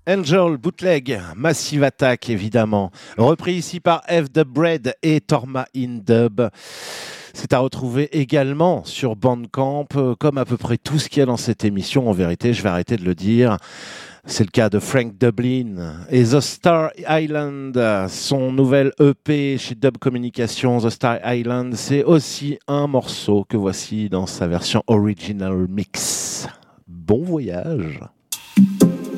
Angel, Bootleg, Massive Attack évidemment, repris ici par F The Bread et Torma in Dub. C'est à retrouver également sur Bandcamp, comme à peu près tout ce qu'il y a dans cette émission. En vérité, je vais arrêter de le dire. C'est le cas de Frank Dublin et The Star Island, son nouvel EP chez Dub Communications. The Star Island, c'est aussi un morceau que voici dans sa version original mix. Bon voyage.